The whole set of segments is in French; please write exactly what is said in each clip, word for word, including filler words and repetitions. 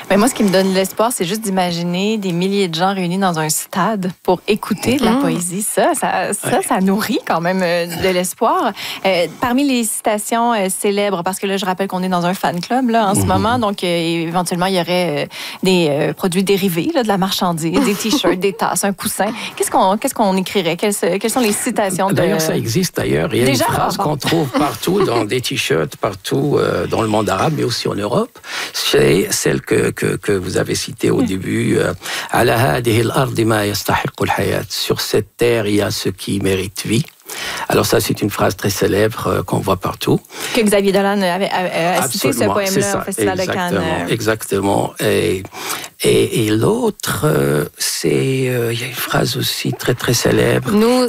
Mais moi, ce qui me donne l'espoir, c'est juste d'imaginer des milliers de gens réunis dans un stade pour écouter de la mmh. poésie. Ça, ça, ça, ouais. ça nourrit quand même de l'espoir. Euh, parmi les citations euh, célèbres, parce que là, je rappelle qu'on est dans un fan club là, en mmh. ce moment, donc euh, éventuellement, il y aurait euh, des euh, produits dérivés, là, de la marchandise, des t-shirts, des tasses, un coussin. Qu'est-ce qu'on, qu'est-ce qu'on écrirait? Quelles, quelles sont les citations? De... D'ailleurs, ça existe d'ailleurs. Il y a Déjà, une phrase qu'on trouve partout, dans des t-shirts, partout euh, dans le monde arabe, mais aussi en Europe. C'est celle que, que, que vous avez citée au début. Euh, Sur cette terre, il y a ce qui mérite vie. Alors ça, c'est une phrase très célèbre euh, qu'on voit partout. Que Xavier Dolan avait, avait, avait cité ce poème-là au Festival exactement, de Cannes. Exactement. Et, et, et l'autre, euh, c'est... Euh, il y a une phrase aussi très, très célèbre. Nous,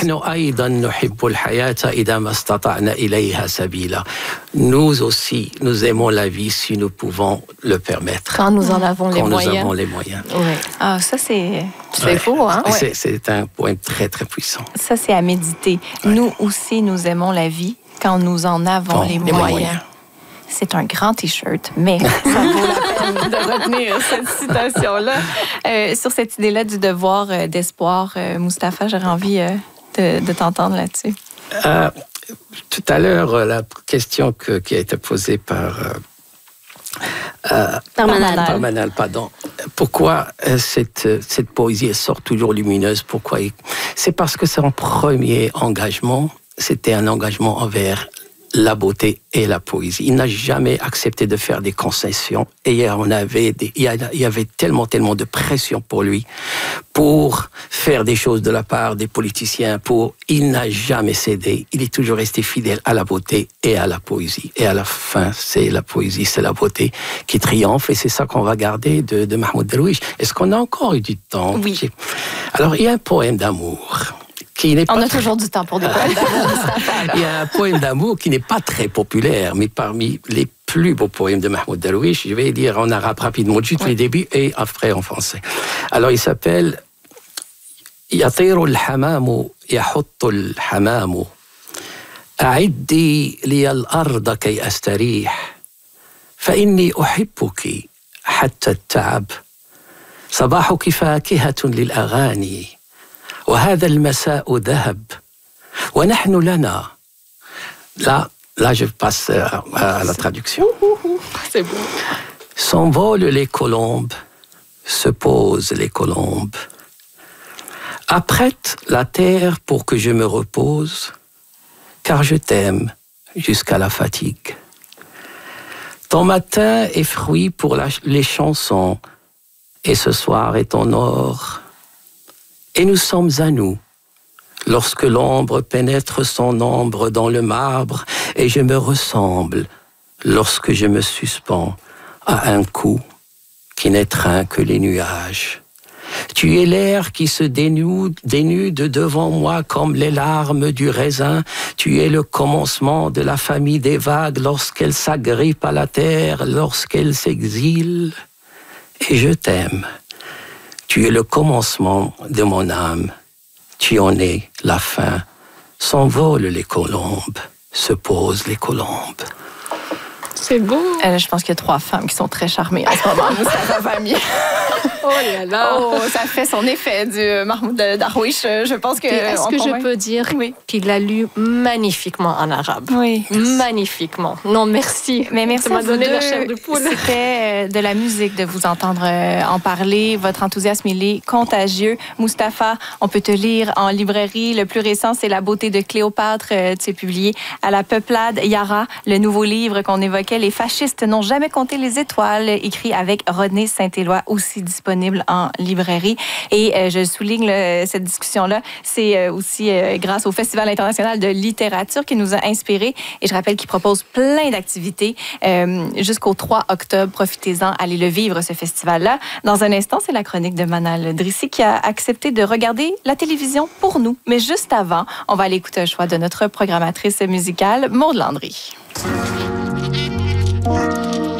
nous aussi, nous aimons la vie si nous pouvons le permettre. Quand nous en avons les Quand moyens. Quand nous avons les moyens. Oui. Ah, ça, c'est... C'est ouais. faux, hein? C'est, ouais. c'est un poème très, très puissant. Ça, c'est à méditer. Ouais. Nous aussi, nous aimons la vie quand nous en avons bon, les, les moyens. moyens. C'est un grand T-shirt, mais ça vaut la peine de retenir cette citation-là. Euh, sur cette idée-là du devoir euh, d'espoir, euh, Mustapha, j'aurais envie euh, de, de t'entendre là-dessus. Euh, tout à l'heure, la question que, qui a été posée par... Euh, Euh, par Manal. Par Manal, pardon. Pourquoi euh, cette, cette poésie elle sort toujours lumineuse? Pourquoi? C'est parce que son premier engagement, c'était un engagement envers la beauté et la poésie. Il n'a jamais accepté de faire des concessions. Et on avait des, il y avait tellement, tellement de pression pour lui, pour faire des choses de la part des politiciens. Pour, il n'a jamais cédé. Il est toujours resté fidèle à la beauté et à la poésie. Et à la fin, c'est la poésie, c'est la beauté qui triomphe. Et c'est ça qu'on va garder de, de Mahmoud Darwish. Est-ce qu'on a encore eu du temps? Oui. Alors, il y a un poème d'amour. Qui n'est On pas a très... toujours du temps pour des poèmes d'amour. Il y a un poème d'amour qui n'est pas très populaire, mais parmi les plus beaux poèmes de Mahmoud Darwish, je vais dire en arabe rapidement, juste oui. les débuts et après en français. Alors il s'appelle يطير الحمام يحط الحمام أعدي لي الأرض كي أستريح فإني أحبك حتى التعب صباحك فاكهة للأغاني وهذا المساء ذهب ونحن لنا. Là, là, je passe à, à la traduction. C'est beau. S'envolent les colombes, se posent les colombes. Apprête la terre pour que je me repose, car je t'aime jusqu'à la fatigue. Ton matin est fruit pour la, les chansons, et ce soir est ton or. Et nous sommes à nous, lorsque l'ombre pénètre son ombre dans le marbre, et je me ressemble, lorsque je me suspends à un cou qui n'étreint que les nuages. Tu es l'air qui se dénude, dénude devant moi comme les larmes du raisin. Tu es le commencement de la famille des vagues lorsqu'elles s'agrippent à la terre, lorsqu'elles s'exilent. Et je t'aime. Tu es le commencement de mon âme. Tu en es la fin. S'envolent les colombes, se posent les colombes. C'est beau. Euh, je pense qu'il y a trois femmes qui sont très charmées en ce moment. Mustapha Fahmy. Oh là là. Oh, ça fait son effet du Mahmoud Darwish. Je pense que. Et est-ce que convainc... je peux dire oui. qu'il a lu magnifiquement en arabe? Oui. Magnifiquement. Non, merci. Mais merci. Ça m'a donné la chair de poule. C'était de la musique de vous entendre en parler. Votre enthousiasme, il est contagieux. Mustapha, on peut te lire en librairie. Le plus récent, c'est La beauté de Cléopâtre. Tu es publié à la Peuplade. Yara, le nouveau livre qu'on évoquait. Les fascistes n'ont jamais compté les étoiles, écrit avec Rodney Saint-Éloi, aussi disponible en librairie. Et euh, je souligne là, cette discussion-là, c'est euh, aussi euh, grâce au Festival international de littérature qui nous a inspirés. Et je rappelle qu'il propose plein d'activités euh, jusqu'au trois octobre. Profitez-en, allez le vivre, ce festival-là. Dans un instant, c'est la chronique de Manal Drissi qui a accepté de regarder la télévision pour nous. Mais juste avant, on va aller écouter un choix de notre programmatrice musicale, Maude Landry. Thank you.